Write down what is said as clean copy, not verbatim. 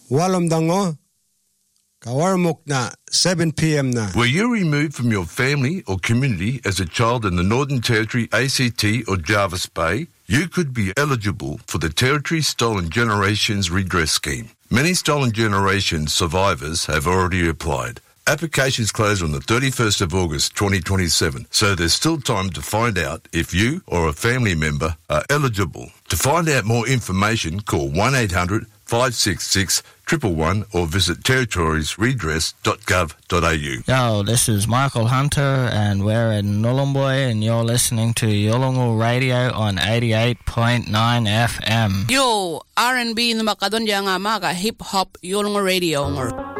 Walumdango. Kawarmuk na 7 p.m. na. Were you removed from your family or community as a child in the Northern Territory, ACT or Jervis Bay? You could be eligible for the Territory Stolen Generations Redress Scheme. Many Stolen Generations survivors have already applied. Applications close on the 31st of August 2027, so there's still time to find out if you or a family member are eligible. To find out more information, call 1-800-566-111 or visit territoriesredress.gov.au. Yo, this is Michael Hunter, and we're in Nhulunbuy, and you're listening to Yolngu Radio on 88.9 FM. Yo, R&B na makadon nga maga hip-hop Yolngu Radio.